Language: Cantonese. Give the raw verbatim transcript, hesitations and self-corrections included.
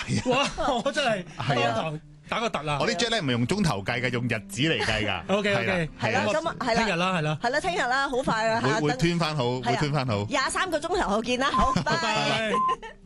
哇！我真係係啊當堂打個突啦。 我啲 jet 咧唔係用鐘頭計嘅，用日子嚟計㗎。 OK OK， 係啦，咁啊係啦， 聽日啦，係啦， 係啦，聽日啦，好快啊嚇， 會會吞翻好，會吞翻好。 廿三個鐘頭後見啦，好，拜拜。 拜拜。